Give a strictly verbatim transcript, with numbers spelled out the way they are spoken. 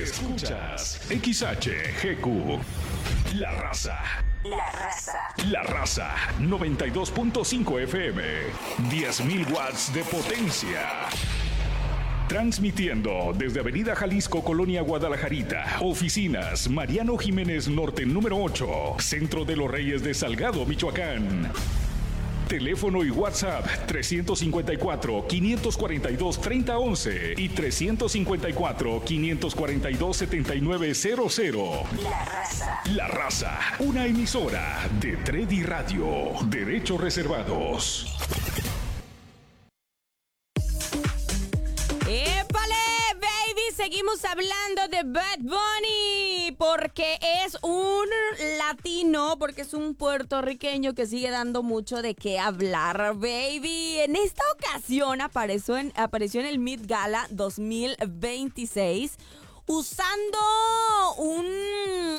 Escuchas X H G Q. La Raza. La Raza. La Raza. noventa y dos punto cinco F M. diez mil watts de potencia. Transmitiendo desde Avenida Jalisco, Colonia Guadalajarita. Oficinas Mariano Jiménez Norte número ocho. Centro de los Reyes de Salgado, Michoacán. Teléfono y WhatsApp trescientos cincuenta y cuatro, quinientos cuarenta y dos, treinta once y trescientos cincuenta y cuatro, quinientos cuarenta y dos, setenta y nueve cero cero. La Raza. La Raza, una emisora de Tredi Radio. Derechos reservados. ¡Épale, baby! Seguimos hablando de Bad Bunny porque es un latino, porque es un puertorriqueño que sigue dando mucho de qué hablar, baby. En esta ocasión apareció en, apareció en el Met Gala dos mil veintiséis usando